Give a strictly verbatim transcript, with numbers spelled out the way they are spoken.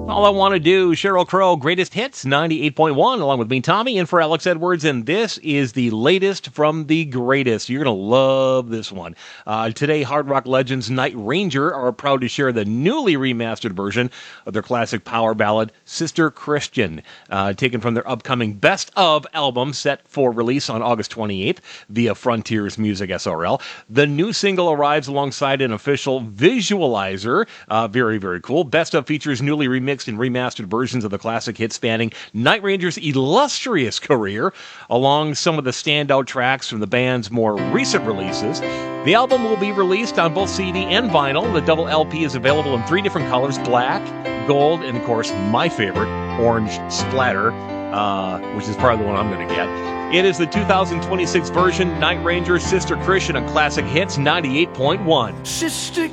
All I Want to Do, Sheryl Crow, Greatest Hits, ninety-eight point one, along with me, Tommy, and for Alex Edwards, and this is the latest from the greatest. You're going to love this one. Uh, today, hard rock legends Night Ranger are proud to share the newly remastered version of their classic power ballad, Sister Christian, uh, taken from their upcoming Best Of album set for release on August twenty-eighth via Frontiers Music S R L. The new single arrives alongside an official visualizer. Uh, very, very cool. Best Of features newly remixed and remastered versions of the classic hit spanning Night Ranger's illustrious career, along some of the standout tracks from the band's more recent releases. The album will be released on both C D and vinyl. The double L P is available in three different colors: black, gold, and of course my favorite, orange splatter, uh, which is probably the one I'm going to get. It is the two thousand twenty-six version, Night Ranger, Sister Christian on Classic Hits ninety-eight point one. Sister